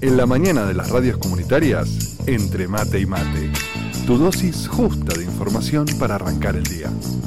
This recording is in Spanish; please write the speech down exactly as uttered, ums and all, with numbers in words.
En la mañana de las radios comunitarias, Entre Mate y Mate. Tu dosis justa de información para arrancar el día.